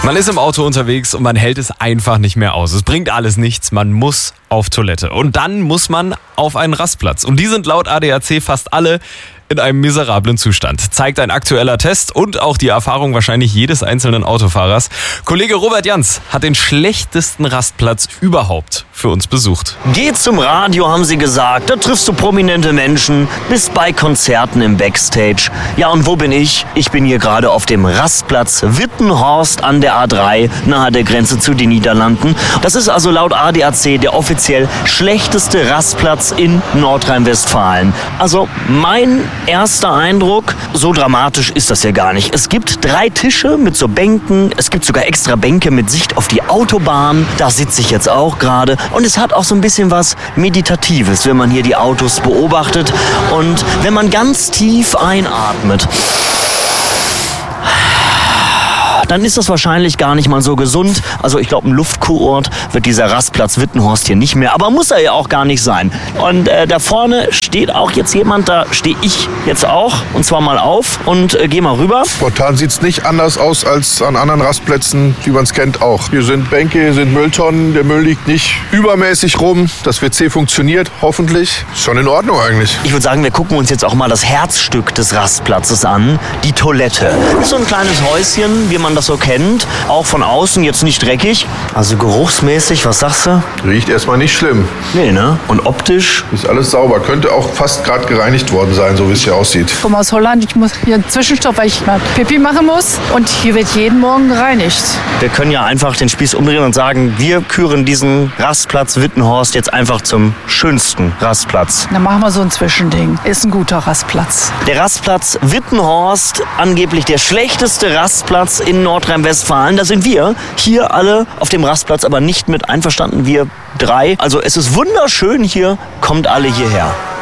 Man ist im Auto unterwegs und man hält es einfach nicht mehr aus. Es bringt alles nichts, man muss auf Toilette. Und dann muss man auf einen Rastplatz. Und die sind laut ADAC fast alle in einem miserablen Zustand. Zeigt ein aktueller Test und auch die Erfahrung wahrscheinlich jedes einzelnen Autofahrers. Kollege Robert Jans hat den schlechtesten Rastplatz überhaupt für uns besucht. Geh zum Radio, haben sie gesagt. Da triffst du prominente Menschen. Bist bei Konzerten im Backstage. Ja, und wo bin ich? Ich bin hier gerade auf dem Rastplatz Wittenhorst an der A3, nahe der Grenze zu den Niederlanden. Das ist also laut ADAC der offiziell schlechteste Rastplatz in Nordrhein-Westfalen. Also mein erster Eindruck, so dramatisch ist das ja gar nicht. Es gibt 3 Tische mit so Bänken. Es gibt sogar extra Bänke mit Sicht auf die Autobahn. Da sitze ich jetzt auch gerade. Und es hat auch so ein bisschen was Meditatives, wenn man hier die Autos beobachtet. Und wenn man ganz tief einatmet, dann ist das wahrscheinlich gar nicht mal so gesund. Also ich glaube, ein Luftkurort wird dieser Rastplatz Wittenhorst hier nicht mehr. Aber muss er ja auch gar nicht sein. Und da vorne steht auch jetzt jemand, da stehe ich jetzt auch. Und zwar mal auf und gehe mal rüber. Spontan sieht es nicht anders aus als an anderen Rastplätzen, wie man es kennt auch. Hier sind Bänke, hier sind Mülltonnen. Der Müll liegt nicht übermäßig rum. Das WC funktioniert, hoffentlich. Ist schon in Ordnung eigentlich. Ich würde sagen, wir gucken uns jetzt auch mal das Herzstück des Rastplatzes an. Die Toilette. So ein kleines Häuschen, wie man das so kennt. Auch von außen jetzt nicht dreckig. Also geruchsmäßig, was sagst du? Riecht erstmal nicht schlimm. Nee, ne? Und optisch? Ist alles sauber. Könnte auch fast gerade gereinigt worden sein, so wie es hier aussieht. Ich komme aus Holland. Ich muss hier einen Zwischenstopp, weil ich mal Pipi machen muss. Und hier wird jeden Morgen gereinigt. Wir können ja einfach den Spieß umdrehen und sagen, wir küren diesen Rastplatz Wittenhorst jetzt einfach zum schönsten Rastplatz. Dann machen wir so ein Zwischending. Ist ein guter Rastplatz. Der Rastplatz Wittenhorst, angeblich der schlechteste Rastplatz in Nordrhein-Westfalen. Da sind wir hier alle auf dem Rastplatz aber nicht mit einverstanden, wir 3. Also es ist wunderschön hier, kommt alle hierher.